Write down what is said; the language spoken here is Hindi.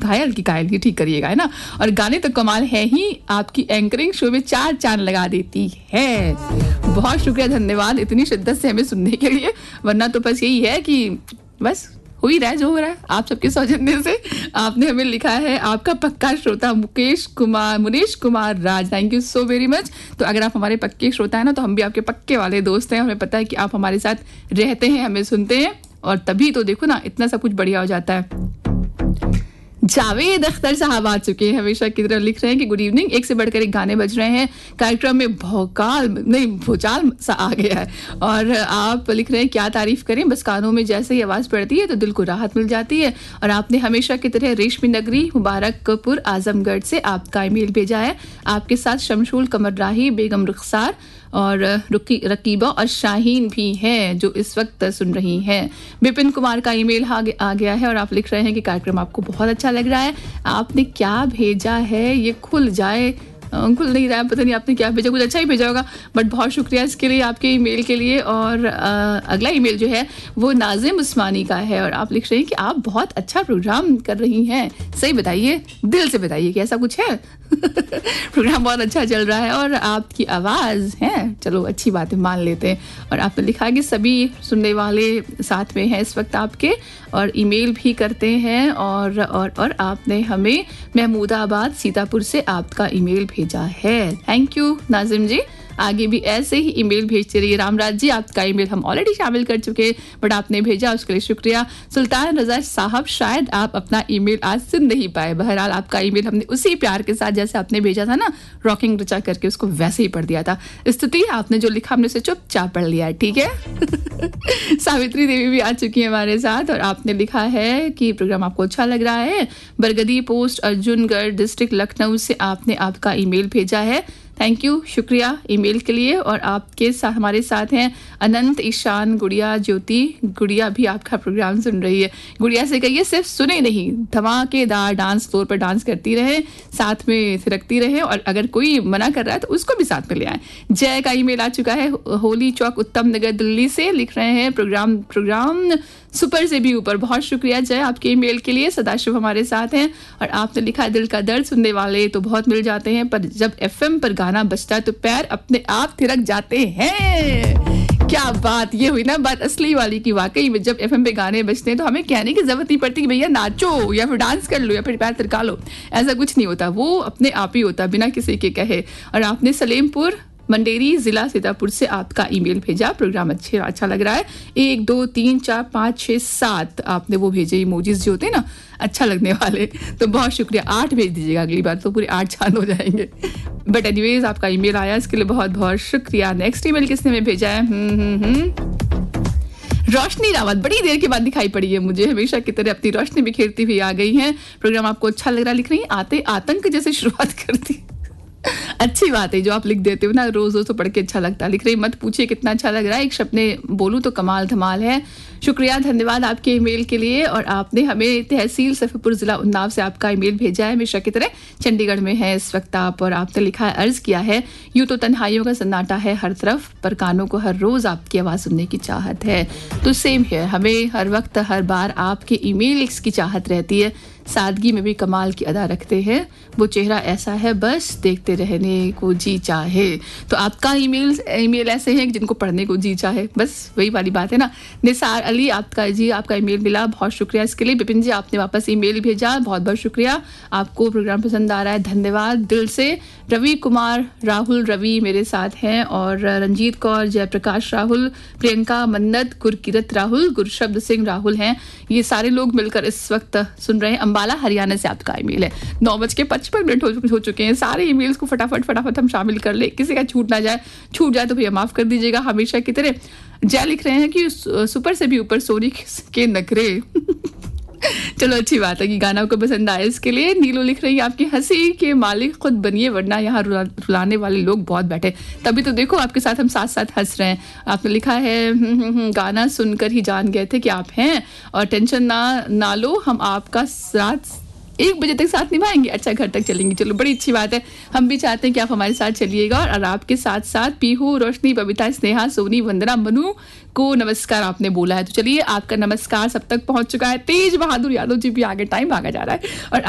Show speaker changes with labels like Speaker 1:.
Speaker 1: घायल की कायल ठीक करिएगा, है ना। और गाने तो कमाल है ही, आपकी एंकरिंग शो में 4 चांद लगा देती है। बहुत शुक्रिया, धन्यवाद इतनी शिद्दत से हमें सुनने के लिए। वरना तो बस यही है कि बस हो ही रहा है जो हो रहा है आप सबके सौजन्य से। आपने हमें लिखा है आपका पक्का श्रोता Munish Kumar Raj, thank you so very much. तो अगर आप हमारे पक्के श्रोता हैं ना, तो हम भी आपके पक्के वाले दोस्त हैं। हमें पता है कि आप हमारे साथ रहते हैं, हमें सुनते हैं, और तभी तो देखो ना इतना सब कुछ बढ़िया हो जाता है। जावेद अख्तर साहब आ चुके हैं, हमेशा की तरह लिख रहे हैं कि गुड इवनिंग, एक से बढ़कर एक गाने बज रहे हैं, कार्यक्रम में भूचाल सा आ गया है। और आप लिख रहे हैं क्या तारीफ करें, बस कानों में जैसे ही आवाज़ पड़ती है तो दिल को राहत मिल जाती है। और आपने हमेशा की तरह रेशमी नगरी मुबारकपुर आजमगढ़ से आपका ईमेल भेजा है। आपके साथ शमशूल कमरराही, बेगम रुखसार और रकीबा और शाहीन भी हैं जो इस वक्त सुन रही हैं। विपिन कुमार का ईमेल आ गया है और आप लिख रहे हैं कि कार्यक्रम आपको बहुत अच्छा लग रहा है। आपने क्या भेजा है ये खुल जाए, खुल नहीं रहा है, पता नहीं आपने क्या भेजा, कुछ अच्छा ही भेजा होगा, बट बहुत शुक्रिया इसके लिए, आपके ईमेल के लिए। और अगला ईमेल जो है वो नाजिम उस्मानी का है और आप लिख रहे हैं कि आप बहुत अच्छा प्रोग्राम कर रही हैं। सही बताइए, दिल से बताइए कि ऐसा कुछ है। प्रोग्राम बहुत अच्छा चल रहा है और आपकी आवाज़ है, चलो अच्छी बात है, मान लेते हैं। और आपने लिखा कि सभी सुनने वाले साथ में हैं इस वक्त आपके, और ईमेल भी करते हैं। और आपने हमें महमूदाबाद सीतापुर से आपका ईमेल भेजा है। थैंक यू नाजिम जी, आगे भी ऐसे ही ईमेल भेजते रहिए। रामराज जी, आपका ईमेल हम ऑलरेडी शामिल कर चुके हैं, बट आपने भेजा उसके लिए शुक्रिया। सुल्तान रजा साहब, शायद आप अपना ईमेल आज सुन नहीं पाए, बहरहाल आपका ईमेल हमने उसी प्यार के साथ जैसे आपने भेजा था ना, रॉकिंग रचा करके उसको वैसे ही पढ़ दिया था। स्तुति, आपने जो लिखा हमने उसे चुपचाप पढ़ लिया है, ठीक है। सावित्री देवी भी आ चुकी है हमारे साथ और आपने लिखा है कि प्रोग्राम आपको अच्छा लग रहा है। बरगदी पोस्ट अर्जुनगढ़ डिस्ट्रिक्ट लखनऊ से आपने आपका ईमेल भेजा है। थैंक यू, शुक्रिया ईमेल के लिए। और आपके साथ हमारे साथ हैं अनंत, ईशान, गुड़िया, ज्योति। गुड़िया भी आपका प्रोग्राम सुन रही है। गुड़िया से कहिए सिर्फ सुने नहीं, धमाकेदार डांस फ्लोर पर डांस करती रहे, साथ में थिरकती रहे, और अगर कोई मना कर रहा है तो उसको भी साथ में ले आए। जय का ईमेल आ चुका है होली चौक उत्तम नगर दिल्ली से, लिख रहे हैं प्रोग्राम सुपर से भी ऊपर। बहुत शुक्रिया जय आपके ईमेल के लिए। सदाशिव हमारे साथ हैं और आपने लिखा दिल का दर्द सुनने वाले तो बहुत मिल जाते हैं, पर जब एफएम पर गाना बजता है तो पैर अपने आप थिरक जाते हैं। क्या बात, ये हुई ना बात असली वाली की, वाकई में जब एफएम पे गाने बजते हैं तो हमें कहने की जरूरत नहीं पड़ती कि भैया नाचो या फिर डांस कर लो या फिर पैर थिरका लो, ऐसा कुछ नहीं होता, वो अपने आप ही होता बिना किसी के कहे। और आपने सलेमपुर मंडेरी जिला सीतापुर से आपका ईमेल भेजा, प्रोग्राम अच्छा लग रहा है। 1 2 3 4 5 6 7 आपने वो भेजे इमोजीज जो होते हैं ना अच्छा लगने वाले, तो बहुत शुक्रिया। 8 भेज दीजिएगा अगली बार, तो पूरे 8 चांद हो जाएंगे। बट एनीवेज आपका ईमेल आया, इसके लिए बहुत बहुत शुक्रिया। नेक्स्ट ईमेल किसने में भेजा है? रोशनी रावत, बड़ी देर के बाद दिखाई पड़ी है मुझे, हमेशा की तरह अपनी रोशनी बिखेरती हुई आ गई हैं। प्रोग्राम आपको अच्छा लग रहा, लिख रही है आते आतंक जैसे शुरुआत करती। अच्छी बात है जो आप लिख देते हो ना, रोज रोज तो पढ़ के अच्छा लगता है। लिख रही मत पूछिए कितना अच्छा लग रहा है, एक शब्द में बोलूं तो कमाल धमाल है। शुक्रिया, धन्यवाद आपके ईमेल के लिए। और आपने हमें तहसील सफीपुर जिला उन्नाव से आपका ईमेल भेजा है, हमेशा की तरह चंडीगढ़ में है इस वक्त आप। और आपने लिखा है, अर्ज किया है, यूं तो तन्हाइयों का सन्नाटा है हर तरफ, पर कानों को हर रोज आपकी आवाज सुनने की चाहत है। तो सेम है, हमें हर वक्त हर बार आपके ईमेल की चाहत रहती है। सादगी में भी कमाल की अदा रखते हैं, वो चेहरा ऐसा है बस देखते रहने को जी चाहे। तो आपका ईमेल ऐसे हैं जिनको पढ़ने को जी चाहे, बस वही वाली बात है ना। निसार अली, आपका ईमेल मिला, बहुत शुक्रिया इसके लिए। विपिन जी, आपने वापस ईमेल भेजा, बहुत बहुत शुक्रिया। आपको प्रोग्राम पसंद आ रहा है, धन्यवाद दिल से। रवि कुमार राहुल रवि मेरे साथ हैं, और रंजीत कौर, जयप्रकाश राहुल, प्रियंका मन्नत, गुरकीरत राहुल, गुरशब्द सिंह राहुल हैं, ये सारे लोग मिलकर इस वक्त सुन रहे हैं। अंबाला हरियाणा से आपका ईमेल है। 9:55 हो चुके हैं। सारे ईमेल्स को फटाफट हम शामिल कर ले, किसी का छूट जाए तो भैया माफ कर दीजिएगा, हमेशा की तरह। जय लिख रहे हैं कि सुपर से भी ऊपर सोनी के नखरे। चलो अच्छी बात है कि गाना को पसंद आया, इसके लिए। नीलू लिख रही है, आपकी हंसी के मालिक खुद बनिए, वरना यहाँ रुलाने वाले लोग बहुत बैठे, तभी तो देखो आपके साथ हम साथ साथ हंस रहे हैं। आपने लिखा है, गाना सुनकर ही जान गए थे कि आप हैं, और टेंशन ना लो, हम आपका साथ 1 बजे तक साथ निभाएंगे। अच्छा, घर तक चलेंगे, चलो बड़ी अच्छी बात है। हम भी चाहते हैं कि आप हमारे साथ चलिएगा। और आपके साथ साथ पीहू, रोशनी, बबीता, स्नेहा, सोनी, वंदना, मनु को नमस्कार आपने बोला है, तो चलिए आपका नमस्कार सब तक पहुंच चुका है। तेज बहादुर यादव जी भी आगे, टाइम आगे जा रहा है। और